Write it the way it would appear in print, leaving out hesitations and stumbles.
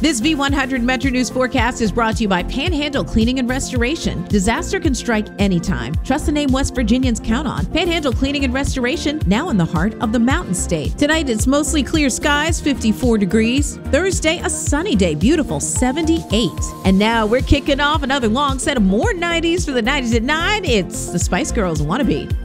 This V100 Metro News forecast is brought to you by Panhandle Cleaning and Restoration. Disaster can strike anytime. Trust the name West Virginians count on. Panhandle Cleaning and Restoration, now in the heart of the Mountain State. Tonight, it's mostly clear skies, 54 degrees. Thursday, a sunny day, beautiful, 78. And now we're kicking off another long set of more 90s for the 90s at 9. It's the Spice Girls Wannabe.